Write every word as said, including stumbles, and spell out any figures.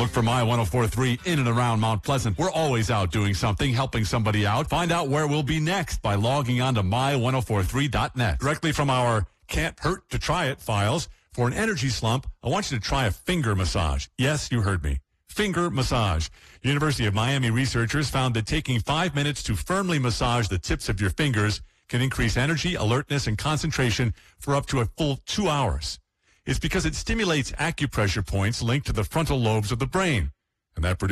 Look for My one oh four point three in and around Mount Pleasant. We're always out doing something, helping somebody out. Find out where we'll be next by logging on to my one oh four point three dot net. Directly from our Can't Hurt to Try It files, for an energy slump, I want you to try a finger massage. Yes, you heard me. Finger massage. University of Miami researchers found that taking five minutes to firmly massage the tips of your fingers can increase energy, alertness, and concentration for up to a full two hours. It's because it stimulates acupressure points linked to the frontal lobes of the brain, and that produces